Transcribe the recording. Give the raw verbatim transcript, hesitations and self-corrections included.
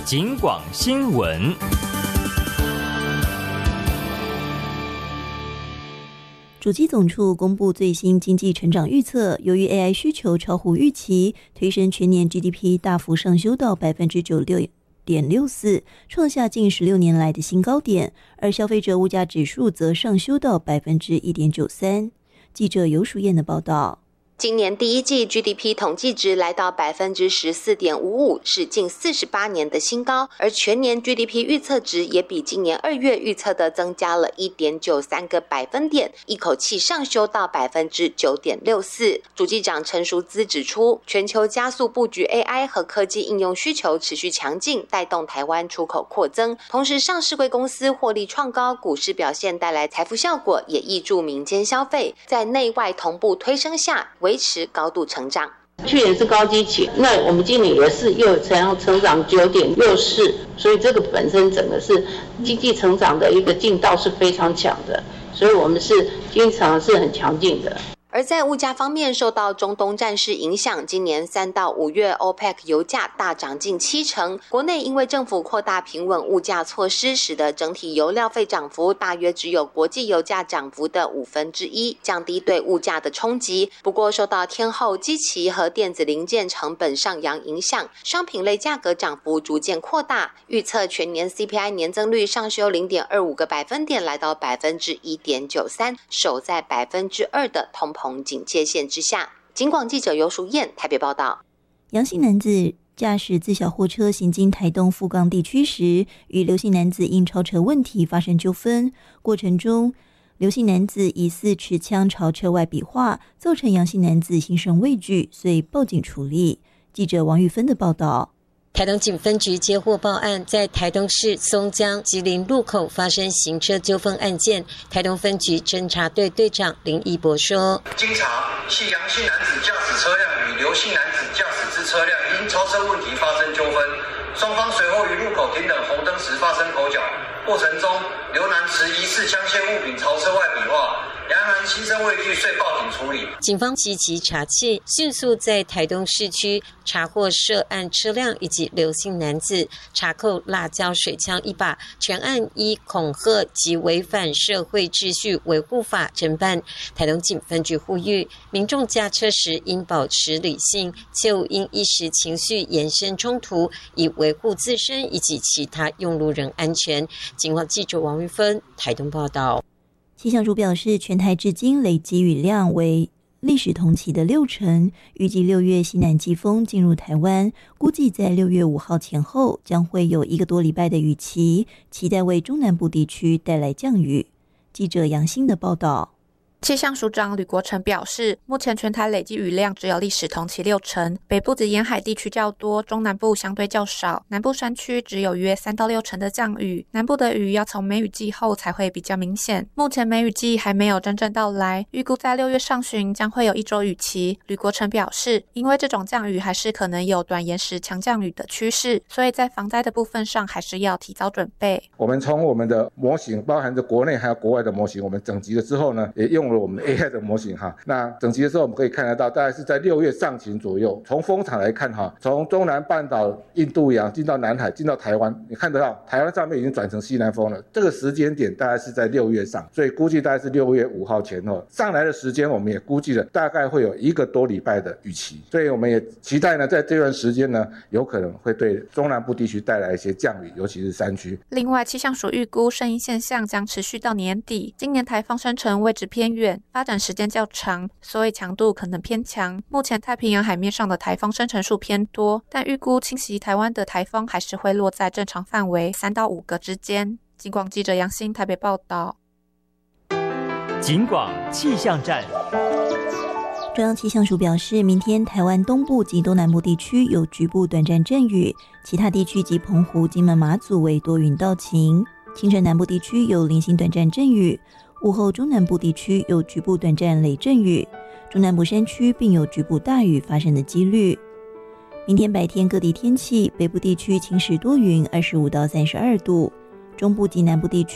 警广新闻。 主计总处公布最新经济成长预测，由于 A I 需求超乎预期，推升全年 G D P 大幅上修到 百分之九十六点六四， 创下近十六年来的新高点，而消费者物价指数则上修到 百分之一点九三。 记者游淑燕的报道。 今年第一季 G D P 统计值来到 百分之十四点五五， 是近四十八年的新高，而全年 G D P 预测值也比今年二月预测的增加了 一点九三 个百分点，一口气上修到 百分之九点六四。 主计长陈淑姿指出，全球加速布局 A I 和科技应用需求持续强劲，带动台湾出口扩增，同时上市柜公司获利创高，股市表现带来财富效果，也挹注民间消费，在内外同步推升下维持高度成长。 去年是高基期，那我们今年也是又成成长 九点六四， 所以这个本身整个是经济成长的一个劲道是非常强的，所以我们是经常是很强劲的。 而在物价方面，受到中东战事影响，今年三到五月 O P E C 油价大涨近七成。国内因为政府扩大平稳物价措施，使得整体油料费涨幅大约只有国际油价涨幅的五分之一，降低对物价的冲击。不过，受到天后基期和电子零件成本上扬影响，商品类价格涨幅逐渐扩大。预测全年 C P I 年增率上修 零点二五 个百分点，来到 百分之一点九三， 守在 百分之二 的通膨警戒线之下。警广记者游淑燕台北报道。 杨姓男子驾驶自小货车行经台东富冈地区时，与刘姓男子因超车问题发生纠纷，过程中刘姓男子疑似持枪朝车外比划，造成杨姓男子心生畏惧，遂报警处理。记者王玉芬的报道。 台东警分局接获报案，在台东市松江吉林路口发生行车纠纷案件。台东分局侦查队队长林义博说： 经查，系杨姓男子驾驶车辆与刘姓男子驾驶之车辆因超车问题发生纠纷，双方随后于路口停等红灯时发生口角，过程中刘男持疑似枪械物品朝车外比划，杨男心生畏惧，遂报警处理。 警方积极查缉，迅速在台东市区查获涉案车辆以及刘姓男子，查扣辣椒水枪一把，全案依恐吓及违反社会秩序维护法侦办。台东警分局呼吁民众驾车时应保持理性，切勿因一时情绪延伸冲突，以维护自身以及其他用路人安全。警广记者王玉芬台东报道。 气象署表示，全台至今累积雨量为历史同期的六成，预计六月西南季风进入台湾，估计在六月五号前后将会有一个多礼拜的雨期，期待为中南部地区带来降雨。记者杨欣的报道。 气象署长吕国成表示，目前全台累积雨量只有历史同期六成，北部及沿海地区较多，中南部相对较少，南部山区只有约三到六成的降雨，南部的雨要从梅雨季后才会比较明显。目前梅雨季还没有真正到来，预估在六月上旬将会有一周雨期。吕国成表示，因为这种降雨还是可能有短延时强降雨的趋势，所以在防灾的部分上还是要提早准备。 我们从我们的模型，包含着国内还有国外的模型，我们整集了之后呢，也用了我们 A I 的模型哈。那整集的时候我们可以看得到，大概是在六月上旬左右。从风场来看哈，从中南半岛、印度洋进到南海，进到台湾，你看得到台湾上面已经转成西南风了。这个时间点大概是在六月上，所以估计大概是六月五号前后上来的时间，我们也估计了大概会有一个多礼拜的雨期。所以我们也期待呢，在这段时间呢，有可能会对中南部地区带来一些降雨，尤其是山区。 另外，气象署预估圣婴现象将持续到年底。今年台风生成位置偏远，发展时间较长，所以强度可能偏强。目前太平洋海面上的台风生成数偏多，但预估侵袭台湾的台风还是会落在正常范围三到五个之间。警广记者杨欣台北报道。 警广气象站。 中央气象署表示，明天台湾东部及东南部地区有局部短暂阵雨，其他地区及澎湖、金门、马祖为多云到晴。清晨南部地区有零星短暂阵雨，午后中南部地区有局部短暂雷阵雨，中南部山区并有局部大雨发生的几率。明天白天各地天气，北部地区晴时多云，二十五到三十二度，中部及南部地区